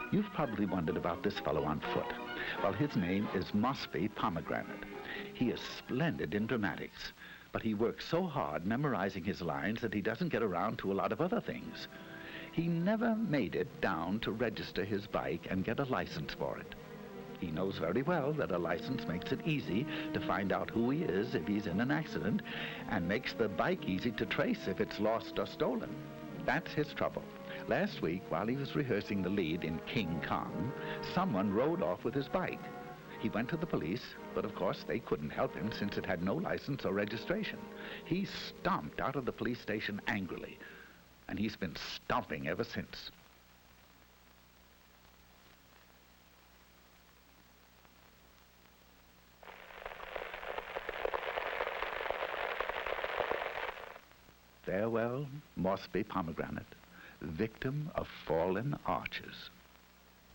You've probably wondered about this fellow on foot. Well, his name is Mosby Pomegranate. He is splendid in dramatics, but he works so hard memorizing his lines that he doesn't get around to a lot of other things. He never made it down to register his bike and get a license for it. He knows very well that a license makes it easy to find out who he is if he's in an accident, and makes the bike easy to trace if it's lost or stolen. That's his trouble. Last week, while he was rehearsing the lead in King Kong, someone rode off with his bike. He went to the police, but of course they couldn't help him since it had no license or registration. He stomped out of the police station angrily, and he's been stomping ever since. Farewell, Mosby Pomegranate, victim of fallen arches.